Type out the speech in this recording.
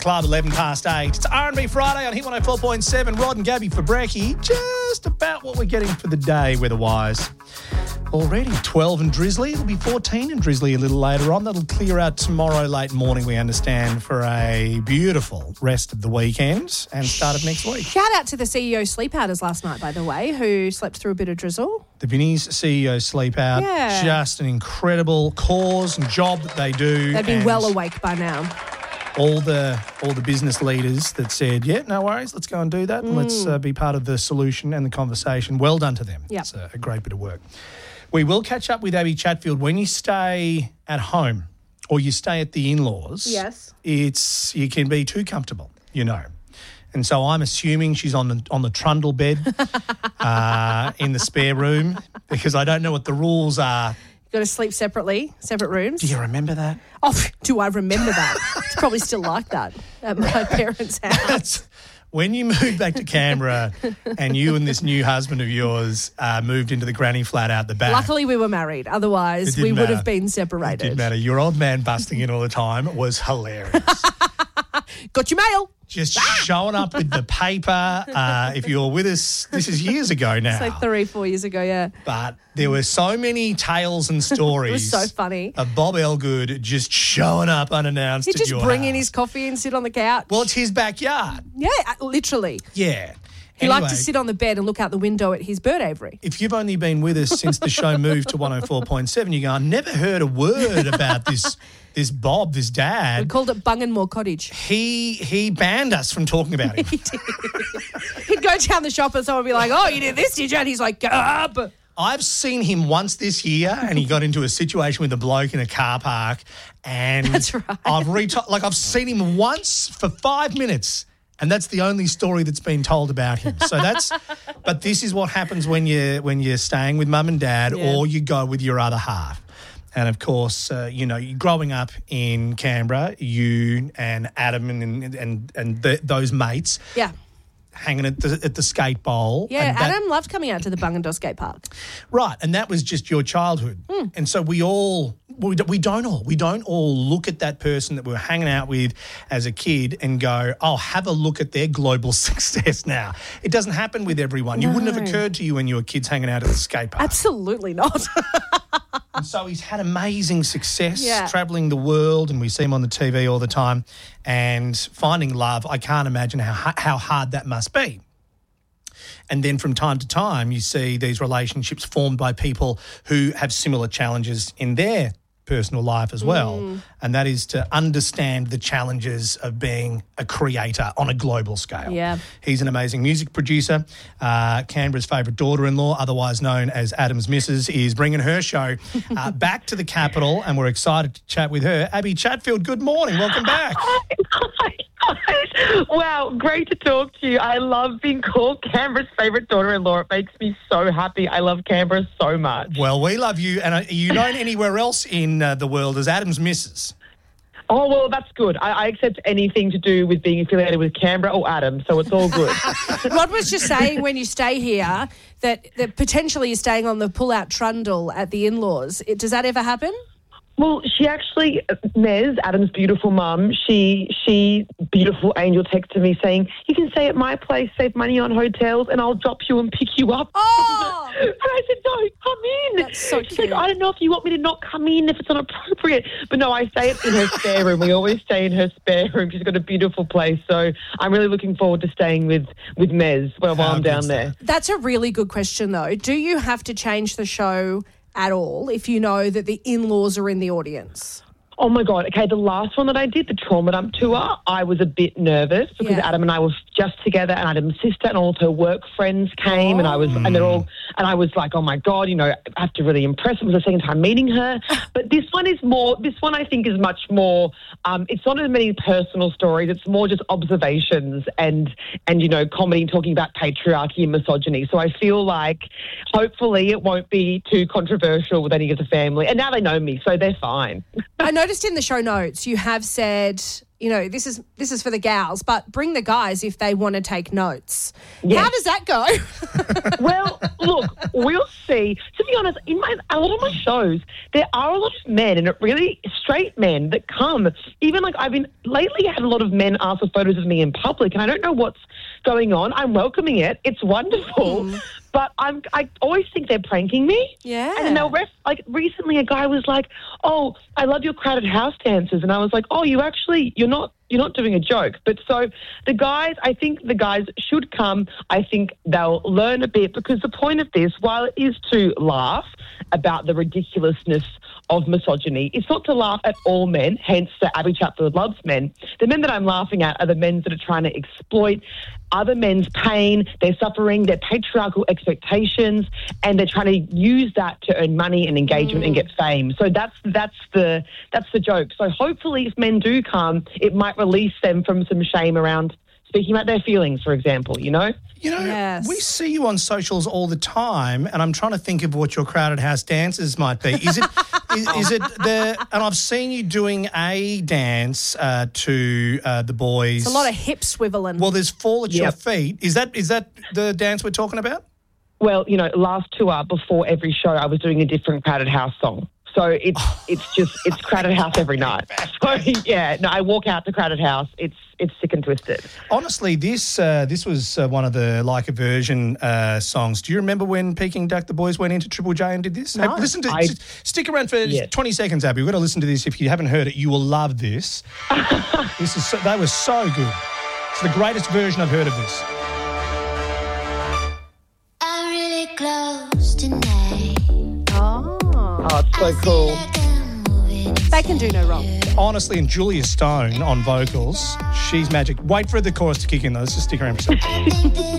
Club, 11 past 8. It's R&B Friday on Hit 104.7. Rod and Gabby for brekkie. Just about what we're getting for the day weather-wise. Already 12 and drizzly. It'll be 14 and drizzly a little later on. That'll clear out tomorrow late morning, we understand, for a beautiful rest of the weekend and start of next week. Shout out to the CEO sleep outers last night, by the way, who slept through a bit of drizzle. The Vinnie's CEO sleep out. Yeah. Just an incredible cause and job that they do. They'd be and well awake by now. all the business leaders that said, yeah, no worries, let's go and do that and let's be part of the solution and the conversation. Well done to them. Yep. It's a great bit of work. We will catch up with Abby Chatfield. When you stay at home or you stay at the in-laws, Yes. you can be too comfortable, you know. And so I'm assuming she's on the trundle bed in the spare room because I don't know what the rules are. Got to sleep separately, separate rooms. Do you remember that? Oh, do I remember that? It's probably still like that at my parents' house. When you moved back to Canberra and you and this new husband of yours moved into the granny flat out the back. Luckily, we were married. Otherwise, we would have been separated. It didn't matter. Your old man busting in all the time was hilarious. Got your mail. Just showing up with the paper. If you were with us, this is years ago now. It's like 3-4 years ago, yeah. But there were so many tales and stories. It was so funny. Of Bob Elgood just showing up unannounced He'd at just your bring house. in his coffee and sit on the couch. Well, it's his backyard. Yeah, literally. Yeah. He Anyway, liked to sit on the bed and look out the window at his bird aviary. if you've only been with us since the show moved to 104.7, you go, I never heard a word about this Bob, this We dad. called it Bunganmore Cottage. He banned us from talking about him. He'd go down the shop and someone would be like, oh, you did this, did you? And he's like, Gub. I've seen him once this year and he got into a situation with a bloke in a car park and That's right. I've seen him once for 5 minutes and that's the only story that's been told about him. But this is what happens when you're staying with mum and dad or you go with your other half. And, of course, growing up in Canberra, you and Adam and those mates Yeah. hanging at the skate bowl. Yeah, and that- Adam loved coming out to the Bungendore Skate Park. Right, and that was just your childhood. And so we don't all look at that person that we were hanging out with as a kid and go, oh, have a look at their global success now. It doesn't happen with everyone. You wouldn't have occurred to you when you were kids hanging out at the skate park. Absolutely not. And so he's had amazing success Yeah. travelling the world and we see him on the TV all the time and finding love. I can't imagine how hard that must be. And then from time to time, you see these relationships formed by people who have similar challenges in their personal life as well. And that is to understand the challenges of being a creator on a global scale. Yeah. He's an amazing music producer. Canberra's favourite daughter-in-law, otherwise known as Adam's Missus, is bringing her show back to the capital and we're excited to chat with her. Abby Chatfield, good morning. Welcome back. Hi. Wow, great to talk to you. I love being called Canberra's favourite daughter-in-law. It makes me so happy. I love Canberra so much. Well, we love you. And are you known anywhere else in the world as Adam's Missus? Oh, well, that's good. I accept anything to do with being affiliated with Canberra or Adam, so it's all good. Rod was just saying when you stay here that potentially you're staying on the pull-out trundle at the in-laws. Does that ever happen? Well, she actually, Mez, Adam's beautiful mum, she beautiful angel texted me saying, you can stay at my place, save money on hotels, and I'll drop you and pick you up. Oh! And I said, no, come in. That's so She's cute. like, I don't know if you want me to not come in if it's not appropriate. But no, I stay in her spare room. We always stay in her spare room. She's got a beautiful place. So I'm really looking forward to staying with Mez while I'm down there. That's a really good question, though. Do you have to change the show at all if you know that the in-laws are in the audience? Oh, my God. Okay, the last one that I did, the Trauma Dump Tour, I was a bit nervous because Yeah. Adam and I were just together and Adam's sister and all of her work friends came and I was like, oh, my God, I have to really impress her. It was the second time meeting her. But this one I think is much more, it's not as many personal stories. It's more just observations and comedy talking about patriarchy and misogyny. So I feel like hopefully it won't be too controversial with any of the family. And now they know me, so they're fine. I noticed in the show notes you have said this is for the gals, but bring the guys if they want to take notes. Yes. How does that go? Well, look, we'll see. To be honest, a lot of my shows, there are a lot of men, and really straight men that come. Even like I've been lately had a lot of men ask for photos of me in public, and I don't know what's going on. I'm welcoming it. It's wonderful. But I always think they're pranking me. Yeah. And then they'll recently a guy was like, "Oh, I love your crowded house dances," and I was like, "Oh, you're not doing a joke." But so I think the guys should come. I think they'll learn a bit, because the point of this, while it is to laugh about the ridiculousness of misogyny, it's not to laugh at all men, hence the Abby Chatfield loves men. The men that I'm laughing at are the men that are trying to exploit other men's pain, their suffering, their patriarchal expectations, and they're trying to use that to earn money and engagement and get fame. So that's the joke. So hopefully if men do come, it might release them from some shame around speaking about their feelings, for example, Yes. We see you on socials all the time, and I'm trying to think of what your crowded house dances might be. Is it and I've seen you doing a dance to the boys. It's a lot of hip swiveling. Well, there's Fall at Your Feet. Is that the dance we're talking about? Well, last tour, before every show, I was doing a different crowded house song. So it's crowded house every night. So yeah, no, I walk out to crowded house. It's sick and twisted. Honestly, this was one of the Like a Virgin songs. Do you remember when Peking Duck, the boys went into Triple J and did this? No. Hey, stick around for 20 seconds, Abby. We've got to listen to this. If you haven't heard it, you will love this. They were so good. It's the greatest version I've heard of this. I'm really close tonight. Oh, it's so cool. They can do no wrong. Honestly, and Julia Stone on vocals, she's magic. Wait for the chorus to kick in, though. Let's just stick around for a second. I think that